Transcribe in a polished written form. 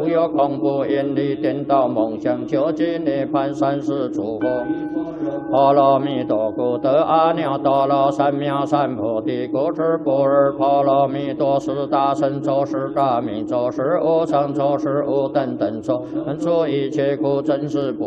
无有恐怖引力颠倒梦想究竟涅槃三世诸佛。波罗蜜多故得阿耨多罗三藐三菩提，故知般若波罗蜜多是大乘咒，是大明咒，是无上咒，是无等等咒，能除一切苦，真实不